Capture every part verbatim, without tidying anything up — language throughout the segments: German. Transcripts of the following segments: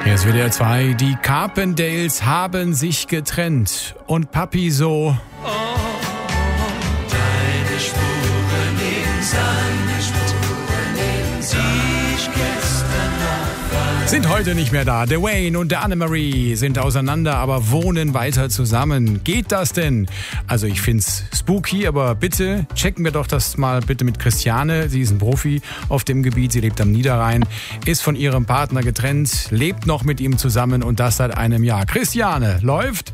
Hier ist W D R zwei. Die Carpendales haben sich getrennt. Und Papi so... Oh, deine Spuren im Sand, die ich gestern noch fand. Sind heute nicht mehr da. Der Wayne und der Annemarie sind auseinander, aber wohnen weiter zusammen. Geht das denn? Also ich find's spooky, aber bitte checken wir doch das mal bitte mit Christiane. Sie ist ein Profi auf dem Gebiet. Sie lebt am Niederrhein, ist von ihrem Partner getrennt, lebt noch mit ihm zusammen und das seit einem Jahr. Christiane, läuft?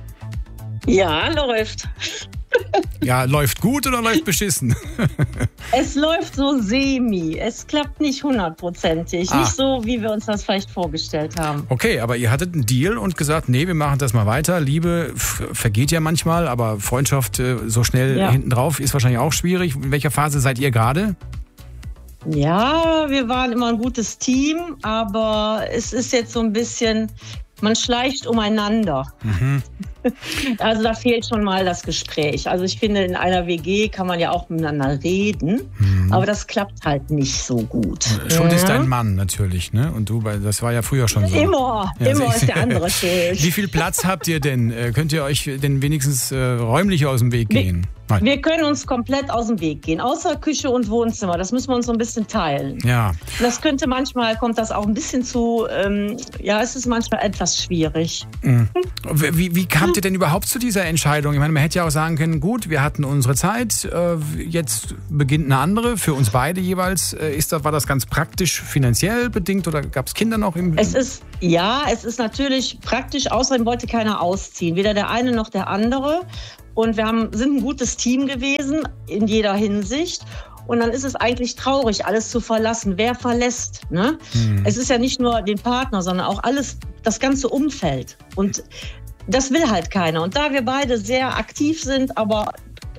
Ja, läuft. Ja, läuft gut oder läuft beschissen? Es läuft so semi. Es klappt nicht hundertprozentig. Ah. Nicht so, wie wir uns das vielleicht vorgestellt haben. Okay, aber ihr hattet einen Deal und gesagt, nee, wir machen das mal weiter. Liebe f- vergeht ja manchmal, aber Freundschaft äh, so schnell Ja. hinten drauf ist wahrscheinlich auch schwierig. In welcher Phase seid ihr gerade? Ja, wir waren immer ein gutes Team, aber es ist jetzt so ein bisschen, man schleicht umeinander. Mhm. Also da fehlt schon mal das Gespräch. Also ich finde, in einer W G kann man ja auch miteinander reden, Mhm. aber das klappt halt nicht so gut. Schuld ist Ja. dein Mann natürlich, ne? Und du, weil das war ja früher schon so. Immer, Ja, immer sie- ist der andere schuld. Wie viel Platz habt ihr denn? Äh, Könnt ihr euch denn wenigstens äh, räumlich aus dem Weg Wir- gehen? Nein. Wir können uns komplett aus dem Weg gehen, außer Küche und Wohnzimmer. Das müssen wir uns so ein bisschen teilen. Ja. Das könnte manchmal, kommt das auch ein bisschen zu, ähm, ja, es ist manchmal etwas schwierig. Mhm. Wie, wie kamt ihr denn überhaupt zu dieser Entscheidung? Ich meine, man hätte ja auch sagen können, gut, wir hatten unsere Zeit, äh, jetzt beginnt eine andere, für uns beide jeweils. Äh, ist das, war das ganz praktisch finanziell bedingt oder gab es Kinder noch im... Es ist, ja, es ist natürlich praktisch, außerdem wollte keiner ausziehen, weder der eine noch der andere. Und wir haben, sind ein gutes Team gewesen in jeder Hinsicht. Und dann ist es eigentlich traurig, alles zu verlassen. Wer verlässt? Ne? Hm. Es ist ja nicht nur den Partner, sondern auch alles, das ganze Umfeld. Und das will halt keiner. Und da wir beide sehr aktiv sind, aber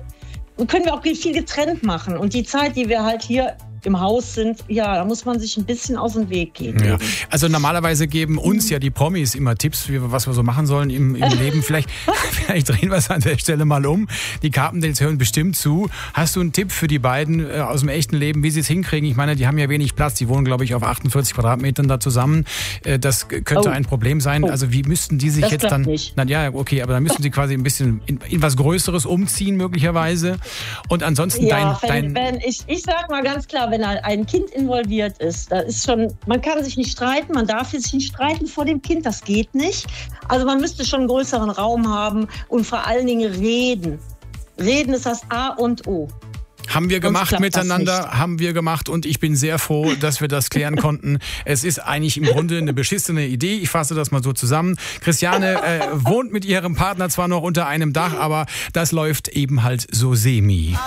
können wir auch viel getrennt machen. Und die Zeit, die wir halt hier im Haus sind, ja, da muss man sich ein bisschen aus dem Weg gehen. Ja. Also normalerweise geben uns ja die Promis immer Tipps, wie, was wir so machen sollen im, im Leben. Vielleicht, vielleicht drehen wir es an der Stelle mal um. Die Carpendales hören bestimmt zu. Hast du einen Tipp für die beiden äh, aus dem echten Leben, wie sie es hinkriegen? Ich meine, die haben ja wenig Platz. Die wohnen, glaube ich, auf achtundvierzig Quadratmetern da zusammen. Äh, das könnte Oh. ein Problem sein. Oh. Also wie müssten die sich Das jetzt klappt dann... nicht. Na ja, okay, aber dann müssen sie quasi ein bisschen in, in was Größeres umziehen möglicherweise. Und ansonsten Ja, dein... wenn, dein wenn ich, ich sag mal ganz klar, wenn ein Kind involviert ist, da ist schon, man kann sich nicht streiten, man darf sich nicht streiten vor dem Kind, das geht nicht. Also man müsste schon einen größeren Raum haben und vor allen Dingen reden. Reden ist das A und O. Haben wir Sonst gemacht klappt das miteinander, nicht. haben wir gemacht und ich bin sehr froh, dass wir das klären konnten. Es ist eigentlich im Grunde eine beschissene Idee. Ich fasse das mal so zusammen. Christiane äh, wohnt mit ihrem Partner zwar noch unter einem Dach, aber das läuft eben halt so semi.